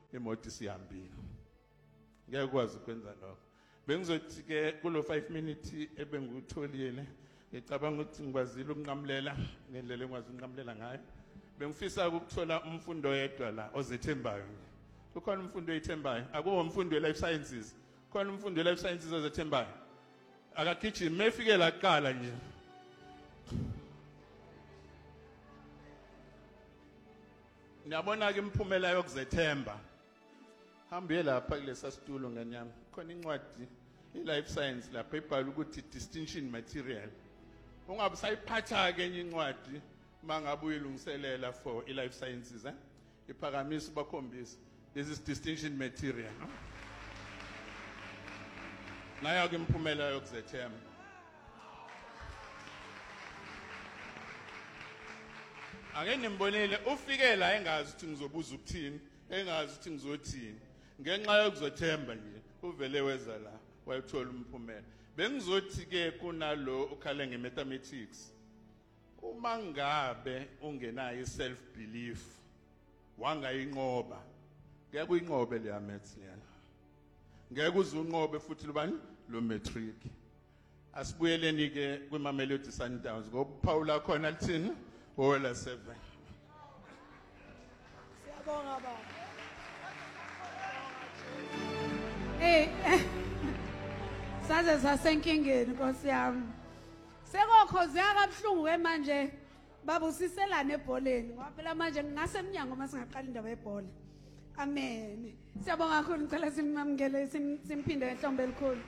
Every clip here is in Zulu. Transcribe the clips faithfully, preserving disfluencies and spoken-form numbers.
imoto isihambile. Ngeke ukwazi ukwenza lokho. Bengizothi ke kulo five minutes ebengutholile ngicabanga ukuthi ngikwazile ukunqamulela ngendlela engikwazi ukunqamulela ngayo. Bengifisa ukuthola umfundo oyedwa la ozethembayo. Ukhona umfundo oyithembayo, akuwo umfundo we life sciences. Khona umfundo we life sciences ozethembayo. Akagijima mefike la kuqala nje. Niyabona ke imphumela yokuzethemba. Hambe lapha kulesa situlo ngani yami. Khona incwadi i-life science lapha ibhala ukuthi distinction material. Ungabe sayiphatha ke enye incwadi mangabe uyilungiselela for i-life sciences eh iphakamisa bakhombisa this is distinction material no? Nayo ke imphumela yokuzethemba. Ake nimbonile ufike la engazi ukuthi ngizobuza ukuthini engazi ukuthi ngizothini ngenxa yokuzethemba nje uvele weza la wayithola umphumela. Bengizothi ke kunalo ukhale nge-mathematics uma ngabe ungenayo self belief wangayinqoba ngeke uyinqobe le maths lena ngeke uzunqobe futhi lobani lo matric. Asibuyeleni ke kwiMamelodi Sundowns ngoba Paula khona lithini ola seven. Siyabonga baba. Eh saze sasenkingeni Nkosi yami. Sekokhozeka kabuhlungu ke manje babusiselana ebholeni ngoba phela manje ngingase eminyango uma singaqala indaba yebhola. Amen. Siyabonga kakhulu ngicela simamukele simphinde ehlombe elikhulu.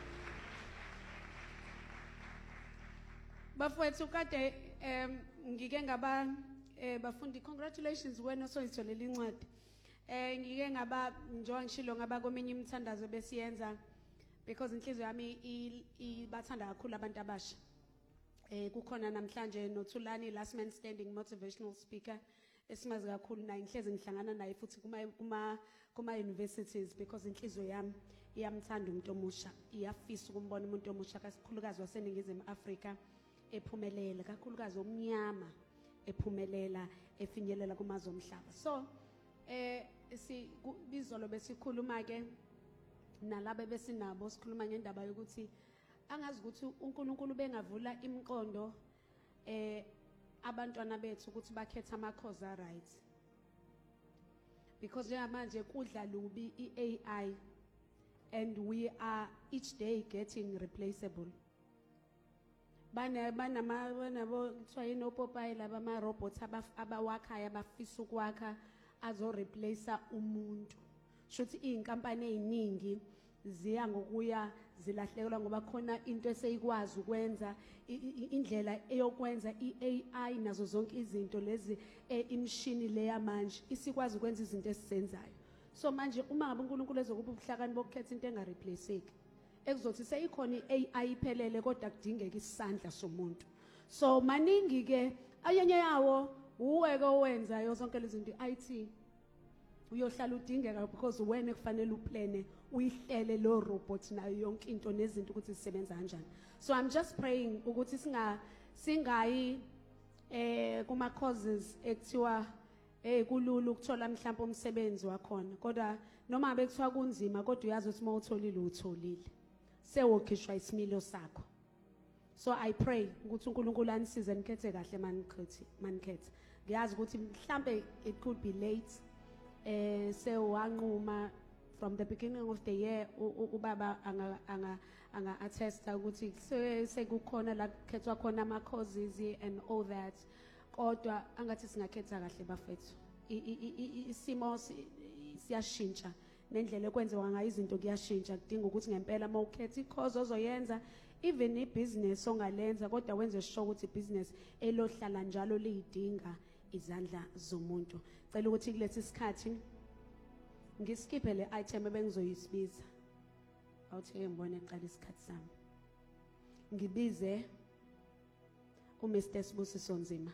Bafowethu kade em ngike ngaba bafundi congratulations wena osoyitholela incwadi. Eh ngike ngaba njengoba ngishilo ngaba kweminye imithandazo besiyenza because inhliziyo yami ibathanda kakhulu abantu abasha. Eh kukhona namhlanje noThulani last man standing motivational speaker esimazi kakhulu naye inhlezi ngihlangana naye futhi kuma kuma kuma universities because inhliziyo yami iyamthanda umuntu omusha iyafisa ukumbona umuntu omusha kakhulukazi waseNingizimu Afrika ephumelela kakhulukazi omnyama ephumelela efinyelela kumazwe omhlaba. So eh si bizolo besikhuluma ke nalabo besinabo sikhuluma ngendaba yokuthi angazi ukuthi uNkulunkulu bengavula imiqondo eh abantwana bethu ukuthi bakhethe ama course right because njengamanje kudla lubi i-A I and we are each day getting replaceable. Bana bana banabo kuthiwa yino Popeye laba ama robots abawakhayo abafisa ukwakha azo replace umuntu. Shothi inkampani eziningi ziya ngokuya zilahlekelwa ngoba khona into eseyikwazi ukwenza indlela eyokwenza i-A I nazo zonke izinto lezi imshini leya manje isikwazi ukwenza izinto esizenzayo. So manje uma ngabe uNkulunkulu ezokuba ubuhlakani bokukhetha into engareplaceki ekuzothi seyikhona i-A I iphelele kodwa kudingeka isandla somuntu. So maningi ke ayenye yawo uweke owenzayo zonke lezi zinto I T uyohlala udingeka because wena kufanele uplane uyihlele lo robot nayo yonke into nezinto ukuthi zisebenza kanjani. So I'm just praying ukuthi singa singayi eh kuma courses ekuthiwa eh kulula ukuthola mhlawumbe umsebenzi wakhona kodwa noma bekuthiwa kunzima kodwa uyazi ukuthi mawutholile utholile sewokhishwa isimilo sakho. So I pray ukuthi uNkulunkulu anisize nikhethe kahle manikhethe manikhethe. Ngiyazi ukuthi mhlambe it could be late eh sewanquma from the beginning of the year ubaba anga anga anga attesta ukuthi sekukhona la khethwa khona ama courses and all that kodwa angathi singakhetha kahle bafethu isimo siyashintsha nendlela ekwenziwa ngayo izinto kuyashintsha kudinga ukuthi ngempela mawukhetha i-course ozoyenza even i-business ongalenza kodwa wenze sure ukuthi i-business elohlala njalo liyidinga izandla zomuntu. Cela ukuthi kulesi sikhathi ngiskiphe le item ebengizoyisibiza awuthi ngibone eqala isikhathi sami ngibize uMr Sibusiso Nzima.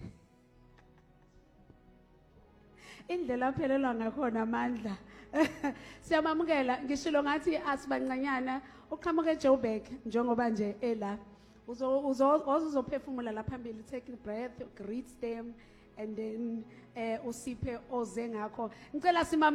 Indlela aphelelwa ngakhona amandla siyamamukela ngishilo ngathi asibancanyana uqhamuke eJoburg njengoba nje ela uzophefumula la phambili take a breath greet them and then eh usiphe oze ngakho ngicela sima